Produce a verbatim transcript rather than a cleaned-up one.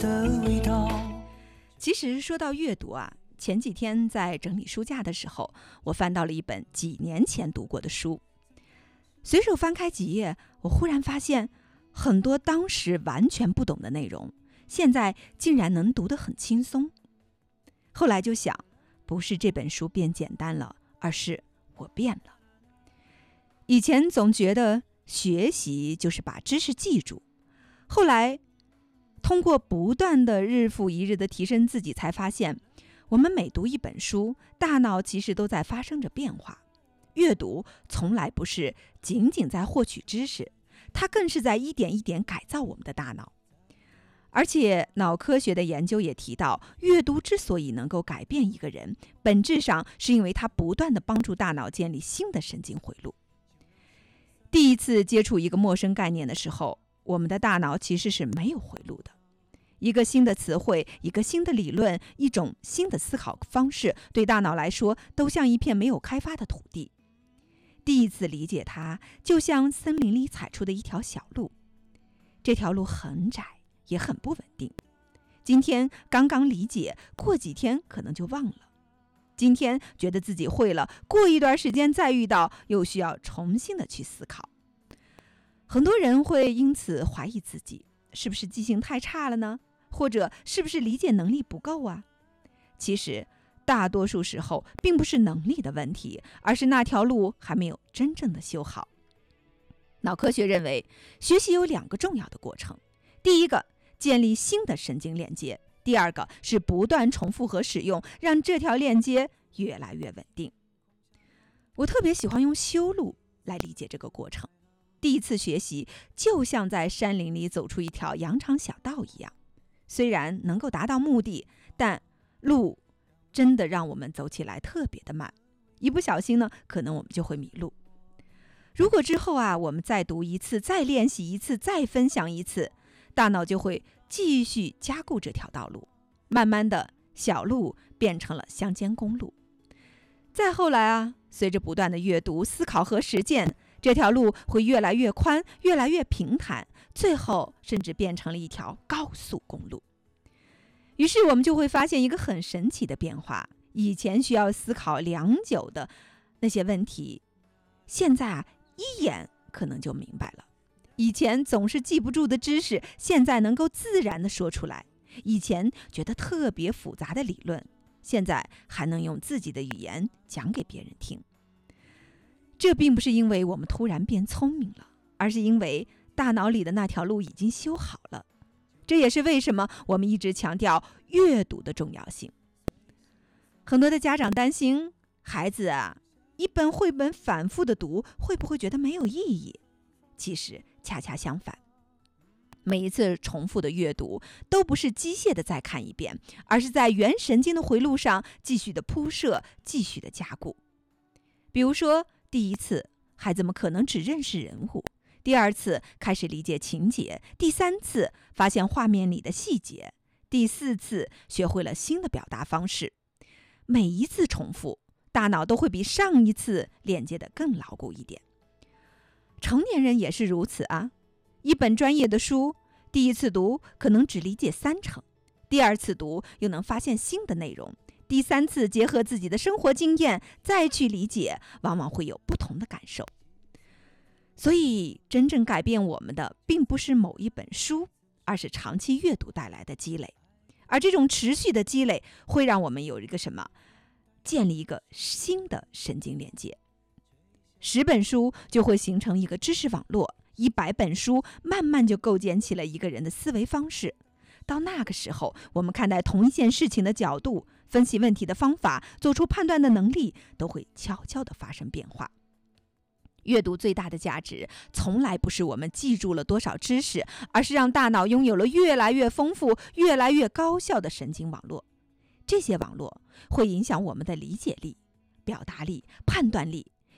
的味道。 其实说到阅读啊，前几天在整理书架的时候，我翻到了一本几年前读过的书。随手翻开几页，我忽然发现很多当时完全不懂的内容，现在竟然能读得很轻松。后来就想，不是这本书变简单了，而是我变了。以前总觉得学习就是把知识记住，后来通过不断的日复一日的提升自己，才发现我们每读一本书，大脑其实都在发生着变化。阅读从来不是仅仅在获取知识，它更是在一点一点改造我们的大脑。而且脑科学的研究也提到，阅读之所以能够改变一个人，本质上是因为它不断地帮助大脑建立新的神经回路。第一次接触一个陌生概念的时候，我们的大脑其实是没有回路的。一个新的词汇，一个新的理论，一种新的思考方式，对大脑来说都像一片没有开发的土地。第一次理解它，就像森林里踩出的一条小路，这条路很窄，也很不稳定。今天刚刚理解，过几天可能就忘了。今天觉得自己会了，过一段时间再遇到，又需要重新的去思考。很多人会因此怀疑自己，是不是记性太差了呢？或者是不是理解能力不够啊？其实大多数时候并不是能力的问题，而是那条路还没有真正的修好。脑科学认为，学习有两个重要的过程，第一个，建立新的神经链接，第二个是不断重复和使用，让这条链接越来越稳定。我特别喜欢用修路来理解这个过程。第一次学习就像在山林里走出一条羊肠小道一样，虽然能够达到目的，但路真的让我们走起来特别的慢，一不小心呢，可能我们就会迷路。如果之后啊，我们再读一次，再练习一次，再分享一次，大脑就会继续加固这条道路，慢慢的小路变成了乡间公路。再后来啊，随着不断的阅读、思考和实践，这条路会越来越宽，越来越平坦，最后甚至变成了一条高速公路。于是我们就会发现一个很神奇的变化，以前需要思考良久的那些问题，现在啊，一眼可能就明白了。以前总是记不住的知识，现在能够自然地说出来。以前觉得特别复杂的理论，现在还能用自己的语言讲给别人听。这并不是因为我们突然变聪明了，而是因为大脑里的那条路已经修好了。这也是为什么我们一直强调阅读的重要性。很多的家长担心孩子啊，一本绘本反复的读，会不会觉得没有意义？其实恰恰相反，每一次重复的阅读都不是机械的再看一遍，而是在原神经的回路上继续的铺设，继续的加固。比如说第一次，孩子们可能只认识人物，第二次开始理解情节，第三次发现画面里的细节，第四次学会了新的表达方式。每一次重复，大脑都会比上一次连接得更牢固一点。成年人也是如此啊，一本专业的书，第一次读可能只理解三成，第二次读又能发现新的内容，第三次结合自己的生活经验再去理解，往往会有不同的感受。所以真正改变我们的并不是某一本书，而是长期阅读带来的积累。而这种持续的积累会让我们有一个什么？建立一个新的神经连接。十本书就会形成一个知识网络，一百本书慢慢就构建起了一个人的思维方式。到那个时候，我们看待同一件事情的角度、分析问题的方法、做出判断的能力都会悄悄地发生变化。阅读最大的价值，从来不是我们记住了多少知识，而是让大脑拥有了越来越丰富、越来越高效的神经网络。这些网络会影响我们的理解力、表达力、判断力，